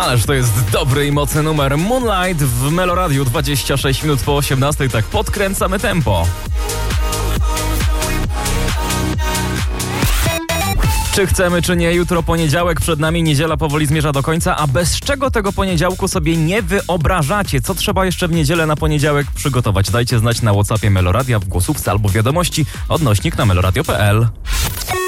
Ależ to jest dobry i mocny numer. Moonlight w Meloradiu, 26 minut po 18, tak podkręcamy tempo. Czy chcemy, czy nie, jutro poniedziałek, przed nami niedziela powoli zmierza do końca, a bez czego tego poniedziałku sobie nie wyobrażacie? Co trzeba jeszcze w niedzielę na poniedziałek przygotować? Dajcie znać na WhatsAppie Meloradia w głosówce albo wiadomości / na meloradio.pl.